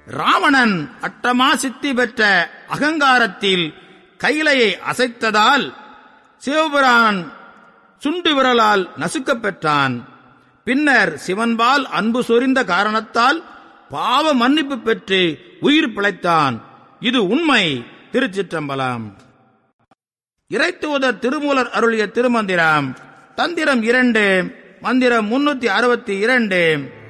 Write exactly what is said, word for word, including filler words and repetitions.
ராவணன் அட்டமா சித்தி பெற்ற அகங்காரத்தில் கைலையை அசைத்ததால் சிவபிரான் சுண்டு விரலால் நசுக்கப் பெற்றான். பின்னர் சிவன்பால் அன்பு சொரிந்த காரணத்தால் பாவ மன்னிப்பு பெற்று உயிர் பிழைத்தான். இது உண்மை. திருச்சிற்றம்பலம். இறைத்தூதர் திருமூலர் அருளிய திருமந்திரம். தந்திரம் இரண்டு, மந்திரம் முன்னூத்தி அறுபத்தி இரண்டு.